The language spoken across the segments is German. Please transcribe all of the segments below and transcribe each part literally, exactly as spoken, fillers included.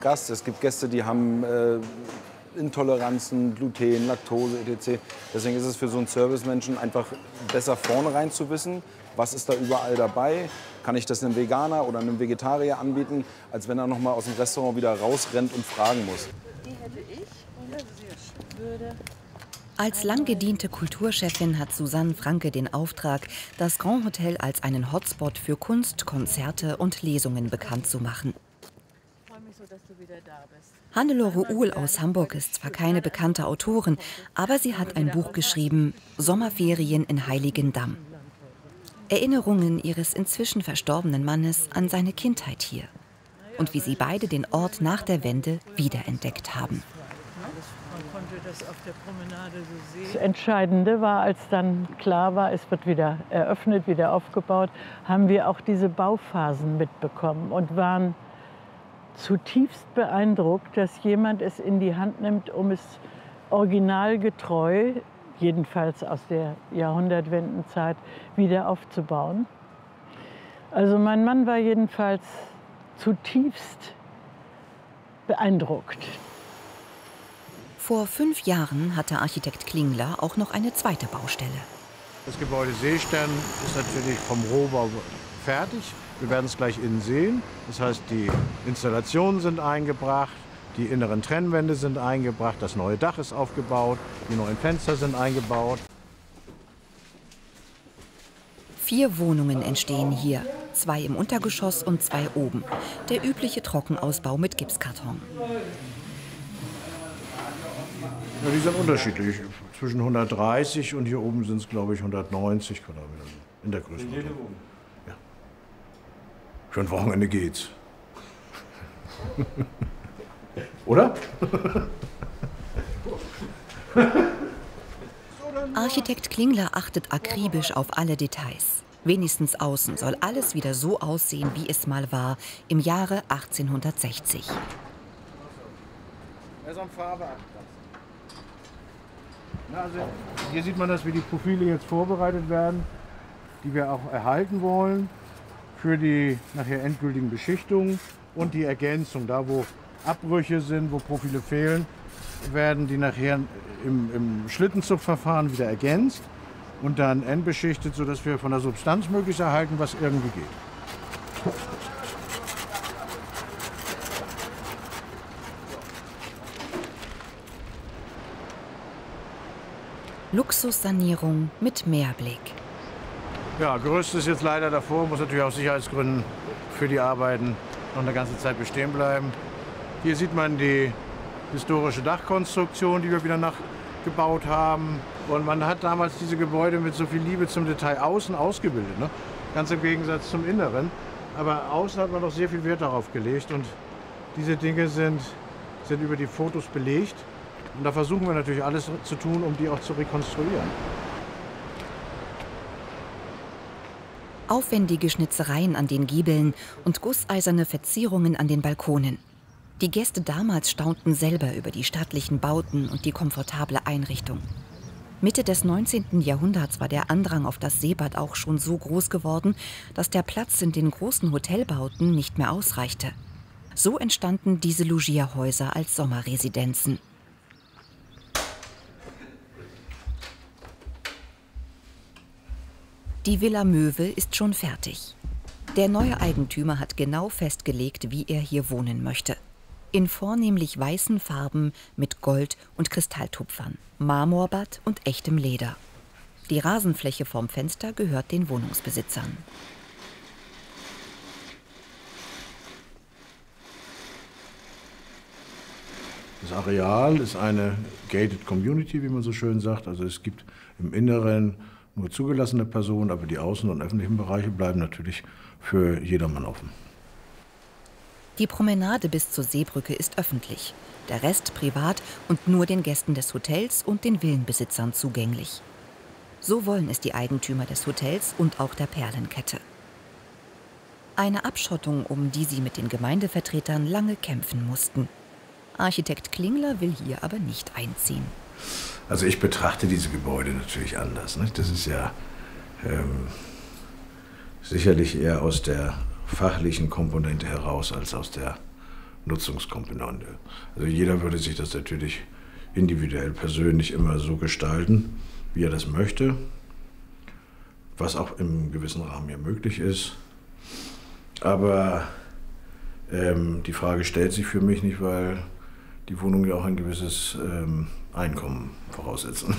Gast. Es gibt Gäste, die haben äh, Intoleranzen, Gluten, Laktose, et cetera. Deswegen ist es für so einen Servicemenschen einfach besser vornherein zu wissen, was ist da überall dabei. Kann ich das einem Veganer oder einem Vegetarier anbieten, als wenn er noch mal aus dem Restaurant wieder rausrennt und fragen muss. Die hätte ich und würde. Als lang gediente Kulturchefin hat Susanne Franke den Auftrag, das Grand Hotel als einen Hotspot für Kunst, Konzerte und Lesungen bekannt zu machen. Ich freue mich so, dass du wieder da bist. Hannelore Uhl aus Hamburg ist zwar keine bekannte Autorin, aber sie hat ein Buch geschrieben, Sommerferien in Heiligendamm. Erinnerungen ihres inzwischen verstorbenen Mannes an seine Kindheit hier und wie sie beide den Ort nach der Wende wiederentdeckt haben. Man konnte das auf der Promenade so sehen. Das Entscheidende war, als dann klar war, es wird wieder eröffnet, wieder aufgebaut, haben wir auch diese Bauphasen mitbekommen und waren zutiefst beeindruckt, dass jemand es in die Hand nimmt, um es originalgetreu, jedenfalls aus der Jahrhundertwendenzeit, wieder aufzubauen. Also mein Mann war jedenfalls zutiefst beeindruckt. Vor fünf Jahren hatte Architekt Klingler auch noch eine zweite Baustelle. Das Gebäude Seestern ist natürlich vom Rohbau fertig. Wir werden es gleich innen sehen. Das heißt, die Installationen sind eingebracht, die inneren Trennwände sind eingebracht, das neue Dach ist aufgebaut, die neuen Fenster sind eingebaut. Vier Wohnungen entstehen hier, zwei im Untergeschoss und zwei oben. Der übliche Trockenausbau mit Gipskarton. Ja, die sind unterschiedlich, zwischen hundertdreißig und hier oben sind es, glaube ich, hundertneunzig Quadratmeter in der Größenordnung. Ja. Für ein Wochenende geht's. Oder? Architekt Klingler achtet akribisch auf alle Details. Wenigstens außen soll alles wieder so aussehen, wie es mal war, im Jahre achtzehnhundertsechzig. Also hier sieht man, dass wir die Profile jetzt vorbereitet werden, die wir auch erhalten wollen für die nachher endgültigen Beschichtungen und die Ergänzung. Da, wo Abbrüche sind, wo Profile fehlen, werden die nachher im, im Schlittenzugverfahren wieder ergänzt und dann endbeschichtet, sodass wir von der Substanz möglichst erhalten, was irgendwie geht. Luxussanierung mit Meerblick. Ja, Gerüst ist jetzt leider davor, muss natürlich aus Sicherheitsgründen für die Arbeiten noch eine ganze Zeit bestehen bleiben. Hier sieht man die historische Dachkonstruktion, die wir wieder nachgebaut haben. Und man hat damals diese Gebäude mit so viel Liebe zum Detail außen ausgebildet, ne? Ganz im Gegensatz zum Inneren. Aber außen hat man doch sehr viel Wert darauf gelegt und diese Dinge sind, sind über die Fotos belegt. Und da versuchen wir natürlich alles zu tun, um die auch zu rekonstruieren. Aufwendige Schnitzereien an den Giebeln und gusseiserne Verzierungen an den Balkonen. Die Gäste damals staunten selber über die stattlichen Bauten und die komfortable Einrichtung. Mitte des neunzehnten Jahrhunderts war der Andrang auf das Seebad auch schon so groß geworden, dass der Platz in den großen Hotelbauten nicht mehr ausreichte. So entstanden diese Logierhäuser als Sommerresidenzen. Die Villa Möwe ist schon fertig. Der neue Eigentümer hat genau festgelegt, wie er hier wohnen möchte. In vornehmlich weißen Farben mit Gold- und Kristalltupfern, Marmorbad und echtem Leder. Die Rasenfläche vorm Fenster gehört den Wohnungsbesitzern. Das Areal ist eine gated community, wie man so schön sagt. Also es gibt im Inneren nur zugelassene Personen, aber die außen- und öffentlichen Bereiche bleiben natürlich für jedermann offen. Die Promenade bis zur Seebrücke ist öffentlich, der Rest privat und nur den Gästen des Hotels und den Villenbesitzern zugänglich. So wollen es die Eigentümer des Hotels und auch der Perlenkette. Eine Abschottung, um die sie mit den Gemeindevertretern lange kämpfen mussten. Architekt Klingler will hier aber nicht einziehen. Also ich betrachte diese Gebäude natürlich anders. Nicht? Das ist ja ähm, sicherlich eher aus der fachlichen Komponente heraus als aus der Nutzungskomponente. Also jeder würde sich das natürlich individuell, persönlich immer so gestalten, wie er das möchte, was auch im gewissen Rahmen ja möglich ist. Aber ähm, die Frage stellt sich für mich nicht, weil die Wohnungen ja auch ein gewisses ähm, Einkommen voraussetzen.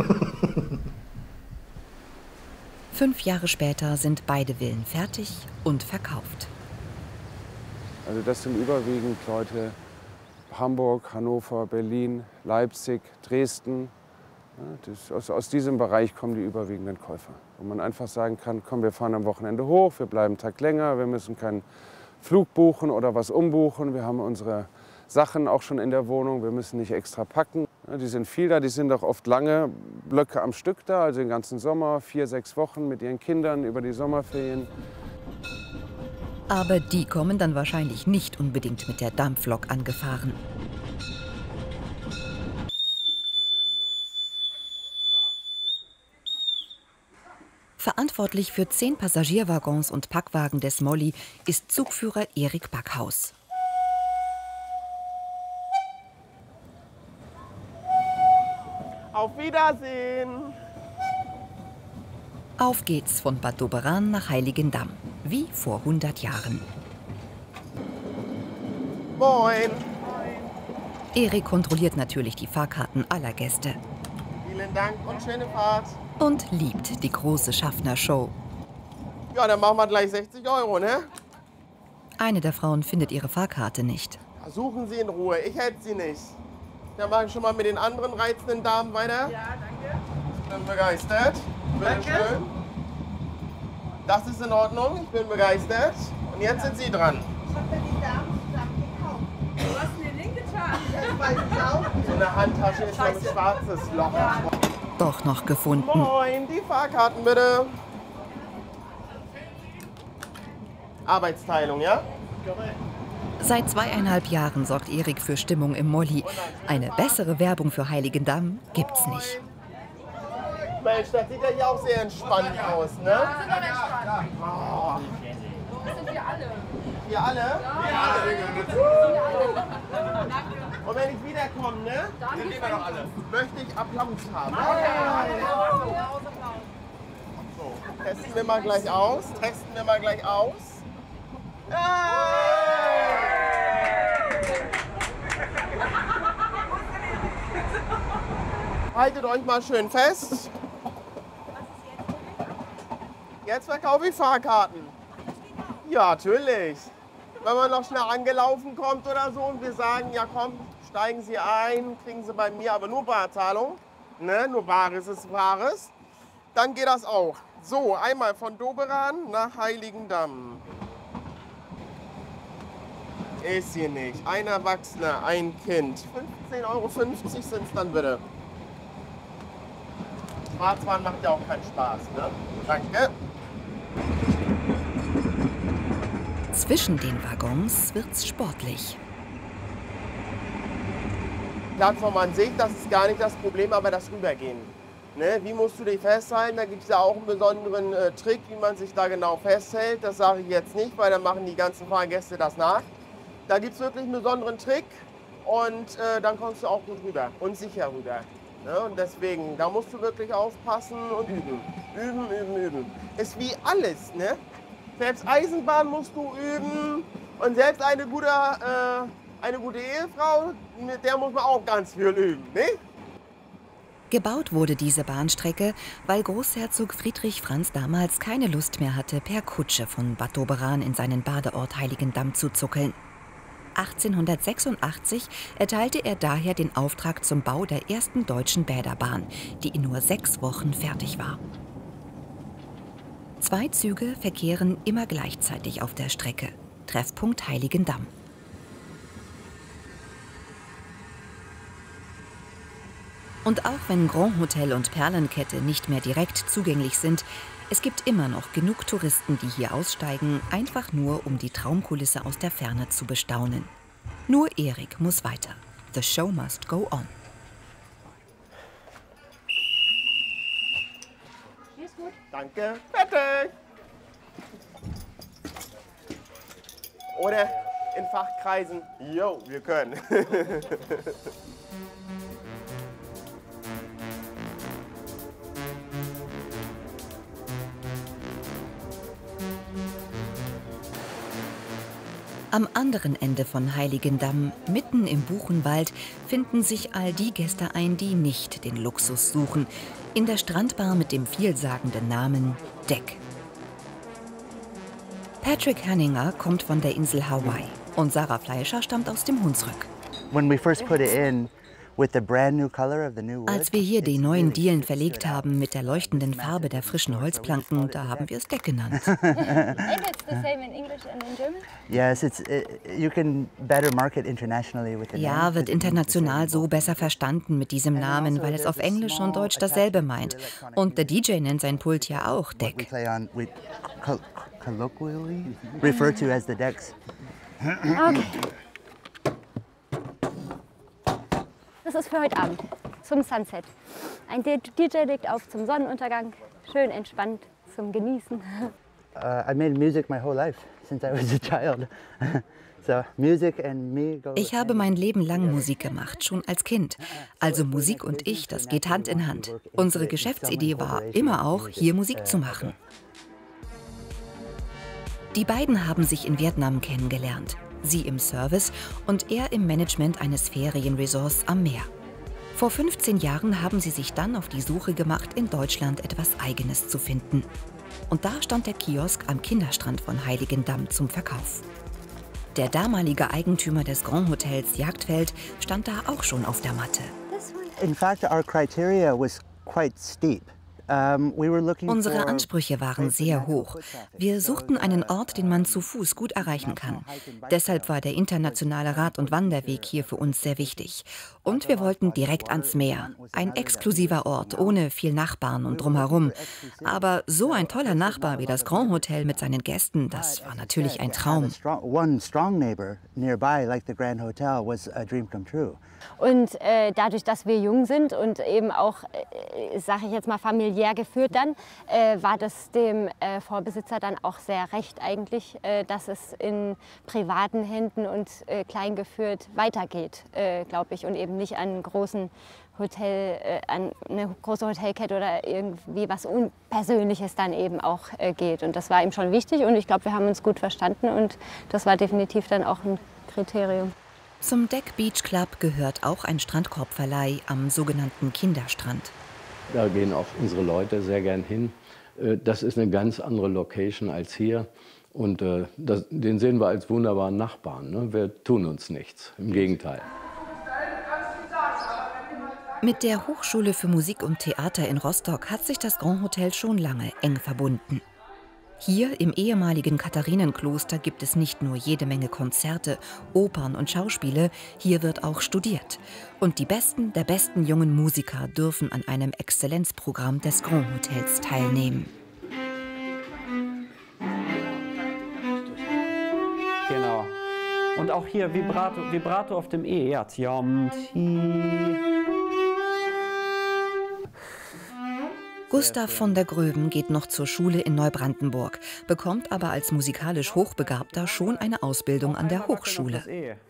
Fünf Jahre später sind beide Villen fertig und verkauft. Also das sind überwiegend Leute Hamburg, Hannover, Berlin, Leipzig, Dresden. Ja, das, aus, aus diesem Bereich kommen die überwiegenden Käufer. Wo man einfach sagen kann, komm, wir fahren am Wochenende hoch, wir bleiben einen Tag länger, wir müssen keinen Flug buchen oder was umbuchen. Wir haben unsere Sachen auch schon in der Wohnung, wir müssen nicht extra packen. Ja, die sind viel da, die sind auch oft lange Blöcke am Stück da, also den ganzen Sommer, vier, sechs Wochen mit ihren Kindern über die Sommerferien. Aber die kommen dann wahrscheinlich nicht unbedingt mit der Dampflok angefahren. Verantwortlich für zehn Passagierwaggons und Packwagen des Molly ist Zugführer Erik Backhaus. Auf Wiedersehen! Auf geht's von Bad Doberan nach Heiligendamm, wie vor hundert Jahren. Moin! Erik kontrolliert natürlich die Fahrkarten aller Gäste. Vielen Dank und schöne Fahrt. Und liebt die große Schaffner-Show. Ja, dann machen wir gleich sechzig Euro, ne? Eine der Frauen findet ihre Fahrkarte nicht. Suchen Sie in Ruhe, ich hätte sie nicht. Dann mache ich schon mal mit den anderen reizenden Damen weiter. Ja, danke. Ich bin begeistert. Bitte schön. Das ist in Ordnung, ich bin begeistert. Und jetzt sind Sie dran. Ich habe die Damen zusammen gekauft. Du hast mir den Link getan. Das weiß ich auch. So eine Handtasche ist so ein schwarzes Loch. Doch noch gefunden. Moin, die Fahrkarten bitte. Arbeitsteilung, ja? Seit zweieinhalb Jahren sorgt Erik für Stimmung im Molly. Eine bessere Werbung für Heiligendamm gibt's nicht. Mensch, das sieht ja hier auch sehr entspannt aus, ne? Oh. Das sind wir alle. Wir alle? Ja. Und wenn ich wiederkomme, ne? Dann gehen wir doch alle. Möchte ich Applaus haben. So, testen wir mal gleich aus. Testen wir mal gleich aus. Haltet euch mal schön fest. Jetzt verkaufe ich Fahrkarten. Ja, natürlich. Wenn man noch schnell angelaufen kommt oder so und wir sagen, ja komm, steigen Sie ein, kriegen Sie bei mir aber nur Barzahlung, ne? Nur Bares ist Wahres, dann geht das auch. So, einmal von Doberan nach Heiligendamm. Ist hier nicht. Ein Erwachsener, ein Kind. fünfzehn Euro fünfzig sind es dann bitte. Schwarzfahren macht ja auch keinen Spaß, ne? Danke. Zwischen den Waggons wird's sportlich. Plattform an sich, das ist gar nicht das Problem, aber das Rübergehen. Ne? Wie musst du dich festhalten? Da gibt es ja auch einen besonderen äh, Trick, wie man sich da genau festhält. Das sage ich jetzt nicht, weil dann machen die ganzen Fahrgäste das nach. Da gibt es wirklich einen besonderen Trick und äh, dann kommst du auch gut rüber und sicher rüber. Ne? Und deswegen, da musst du wirklich aufpassen und üben. Üben, üben, üben. Ist wie alles, ne? Selbst Eisenbahn musst du üben und selbst eine gute, äh, eine gute Ehefrau, mit der muss man auch ganz viel üben, ne? Gebaut wurde diese Bahnstrecke, weil Großherzog Friedrich Franz damals keine Lust mehr hatte, per Kutsche von Bad Doberan in seinen Badeort Heiligendamm zu zuckeln. achtzehnhundertsechsundachtzig erteilte er daher den Auftrag zum Bau der ersten deutschen Bäderbahn, die in nur sechs Wochen fertig war. Zwei Züge verkehren immer gleichzeitig auf der Strecke. Treffpunkt Heiligendamm. Und auch wenn Grand Hotel und Perlenkette nicht mehr direkt zugänglich sind, es gibt immer noch genug Touristen, die hier aussteigen, einfach nur um die Traumkulisse aus der Ferne zu bestaunen. Nur Erik muss weiter. The show must go on. Ist gut. Danke. Fertig. Oder in Fachkreisen, jo, wir können. Am anderen Ende von Heiligendamm, mitten im Buchenwald, finden sich all die Gäste ein, die nicht den Luxus suchen. In der Strandbar mit dem vielsagenden Namen Deck. Patrick Hanninger kommt von der Insel Hawaii und Sarah Fleischer stammt aus dem Hunsrück. When we first put it in, with the brand new color of the new wood, Als wir hier die neuen Dielen verlegt haben mit der leuchtenden Farbe der frischen Holzplanken, da haben wir es Deck genannt. yes, it's uh, you can better market internationally with the Ja, name. wird international so besser verstanden mit diesem Namen, weil es auf Englisch und Deutsch dasselbe meint. Und der D J nennt sein Pult ja auch We Deck. play on, we co colloquially refer to as the decks. Okay. Das ist für heute Abend, zum Sunset. Ein D J legt auf zum Sonnenuntergang, schön entspannt zum Genießen. Uh, I made music my whole life since I was a child. So music and me go. Ich habe mein Leben lang Musik gemacht, schon als Kind. Also Musik und ich, das geht Hand in Hand. Unsere Geschäftsidee war immer auch, hier Musik zu machen. Die beiden haben sich in Vietnam kennengelernt. Sie im Service und er im Management eines Ferienresorts am Meer. Vor fünfzehn Jahren haben sie sich dann auf die Suche gemacht, in Deutschland etwas Eigenes zu finden. Und da stand der Kiosk am Kinderstrand von Heiligendamm zum Verkauf. Der damalige Eigentümer des Grand Hotels Jagdfeld stand da auch schon auf der Matte. In fact, our criteria was quite steep. Um, we were looking Unsere for Ansprüche waren sehr hoch. Wir suchten einen Ort, den man zu Fuß gut erreichen kann. Deshalb war der internationale Rad- und Wanderweg hier für uns sehr wichtig. Und wir wollten direkt ans Meer. Ein exklusiver Ort, ohne viel Nachbarn und drumherum. Aber so ein toller Nachbar wie das Grand Hotel mit seinen Gästen, das war natürlich ein Traum. One strong neighbor nearby, like the Grand Hotel, was a dream come true. Und äh, dadurch, dass wir jung sind und eben auch, äh, sage ich jetzt mal, familiär geführt dann, äh, war das dem äh, Vorbesitzer dann auch sehr recht eigentlich, äh, dass es in privaten Händen und äh, klein geführt weitergeht, äh, glaube ich, und eben nicht an einen großen Hotel, äh, an eine große Hotelkette oder irgendwie was Unpersönliches dann eben auch äh, geht. Und das war ihm schon wichtig und ich glaube, wir haben uns gut verstanden und das war definitiv dann auch ein Kriterium. Zum Deck Beach Club gehört auch ein Strandkorbverleih am sogenannten Kinderstrand. Da gehen auch unsere Leute sehr gern hin. Das ist eine ganz andere Location als hier. Und das, den sehen wir als wunderbaren Nachbarn. Ne? Wir tun uns nichts, im Gegenteil. Mit der Hochschule für Musik und Theater in Rostock hat sich das Grand Hotel schon lange eng verbunden. Hier im ehemaligen Katharinenkloster gibt es nicht nur jede Menge Konzerte, Opern und Schauspiele, hier wird auch studiert. Und die Besten der besten jungen Musiker dürfen an einem Exzellenzprogramm des Grand Hotels teilnehmen. Genau. Und auch hier Vibrato, Vibrato auf dem E. Ja, Tiam, ti. Gustav von der Gröben geht noch zur Schule in Neubrandenburg, bekommt aber als musikalisch Hochbegabter schon eine Ausbildung an der Hochschule.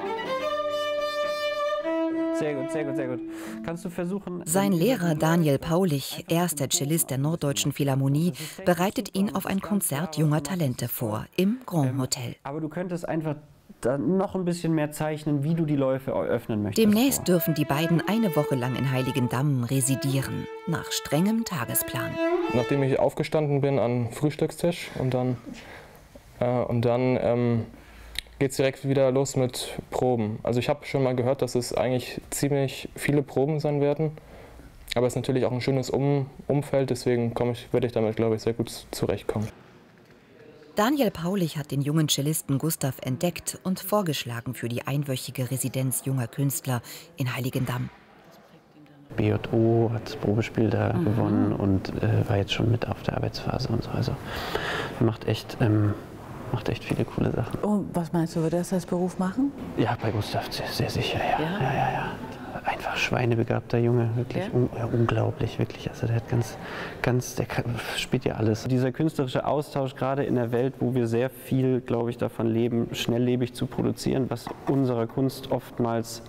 Sehr gut, sehr gut, sehr gut. Kannst du versuchen... Sein Lehrer Daniel Paulich, er ist der Cellist der Norddeutschen Philharmonie, bereitet ihn auf ein Konzert junger Talente vor, im Grand Hotel. Aber du könntest einfach dann noch ein bisschen mehr zeichnen, wie du die Läufe öffnen möchtest. Demnächst dürfen die beiden eine Woche lang in Heiligendamm residieren, nach strengem Tagesplan. Nachdem ich aufgestanden bin an den Frühstückstisch und dann, äh, und dann ähm, geht es direkt wieder los mit Proben. Also ich habe schon mal gehört, dass es eigentlich ziemlich viele Proben sein werden. Aber es ist natürlich auch ein schönes um Umfeld, deswegen ich, werde ich damit, glaube ich, sehr gut zurechtkommen. Daniel Paulich hat den jungen Cellisten Gustav entdeckt und vorgeschlagen für die einwöchige Residenz junger Künstler in Heiligendamm. B J O hat das Probespiel da mhm. gewonnen und äh, war jetzt schon mit auf der Arbeitsphase und so. Also macht echt, ähm, macht echt viele coole Sachen. Und was meinst du, wird er das als Beruf machen? Ja, bei Gustav sehr, sehr sicher, ja. Ja, ja, ja. ja. einfach schweinebegabter Junge, wirklich Ja? un ja, unglaublich, wirklich. Also der hat ganz, ganz, der kann, spielt ja alles. Dieser künstlerische Austausch, gerade in der Welt, wo wir sehr viel, glaube ich, davon leben, schnelllebig zu produzieren, was unserer Kunst oftmals